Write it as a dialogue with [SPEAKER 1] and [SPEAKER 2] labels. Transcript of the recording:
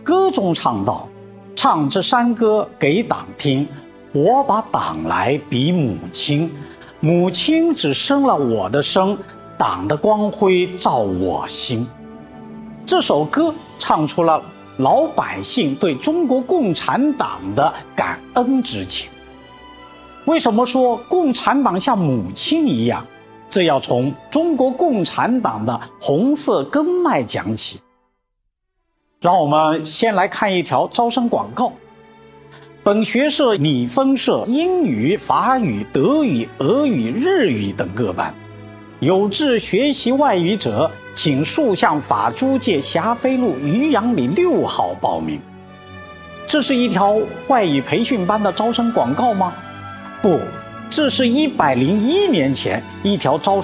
[SPEAKER 1] 歌中唱道：唱支山歌给党听，我把党来比母亲，母亲只生了我的生，党的光辉照我心。这首歌唱出了老百姓对中国共产党的感恩之情。为什么说共产党像母亲一样？这要从中国共产党的红色根脉讲起。让我们先来看一条招生广告。本学社拟分设英语、法语、德语、俄语、日语等各班，有志学习外语者，请速向法租界霞飞路渔阳里6号报名。这是一条外语培训班的招生广告吗？不，这是101年前一条招